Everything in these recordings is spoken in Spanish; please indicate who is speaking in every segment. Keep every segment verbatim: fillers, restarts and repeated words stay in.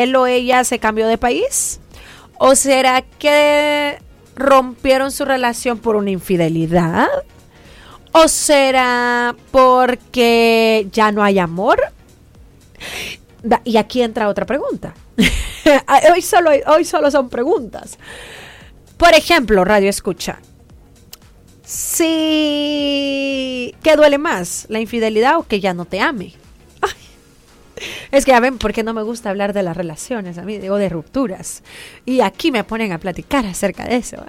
Speaker 1: él o ella se cambió de país? ¿O será que rompieron su relación por una infidelidad? ¿O será porque ya no hay amor? Y aquí entra otra pregunta. hoy, solo, hoy solo son preguntas. Por ejemplo, radio escucha. Si, ¿qué duele más? ¿La infidelidad o que ya no te ame? Ay, es que ya ven por qué no me gusta hablar de las relaciones, a mí digo de rupturas. Y aquí me ponen a platicar acerca de eso.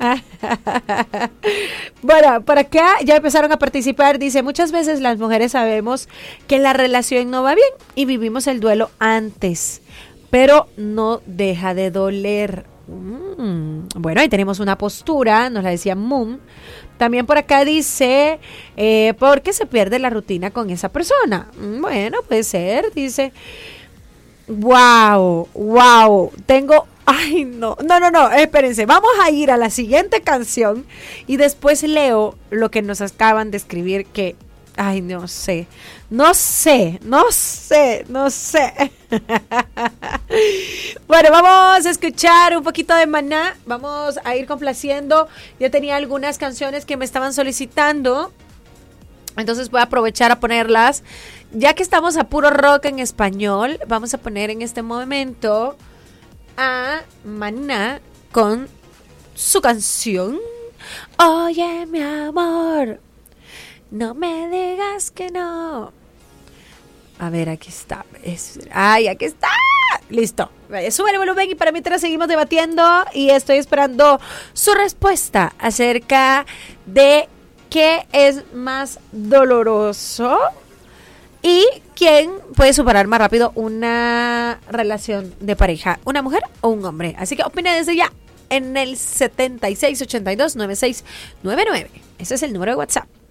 Speaker 1: Bueno, por acá ya empezaron a participar. Dice, muchas veces las mujeres sabemos que la relación no va bien y vivimos el duelo antes, pero no deja de doler. Mm, bueno, ahí tenemos una postura, nos la decía Moon. También por acá dice, eh, ¿por qué se pierde la rutina con esa persona? Bueno, puede ser, dice, wow, wow, tengo, ay, no, no, no, no, espérense, vamos a ir a la siguiente canción y después leo lo que nos acaban de escribir que, ay, no sé, no sé, no sé, no sé. Bueno, vamos a escuchar un poquito de Maná, vamos a ir complaciendo. Yo tenía algunas canciones que me estaban solicitando, entonces voy a aprovechar a ponerlas. Ya que estamos a puro rock en español, vamos a poner en este momento a Maná con su canción Oye, mi amor, no me digas que no. A ver, aquí está. Es, ay, aquí está. Listo. Sube el volumen y para mientras seguimos debatiendo y estoy esperando su respuesta acerca de qué es más doloroso y quién puede superar más rápido una relación de pareja, una mujer o un hombre. Así que opine desde ya en el setenta y seis ochenta y dos noventa y seis noventa y nueve. Ese es el número de WhatsApp.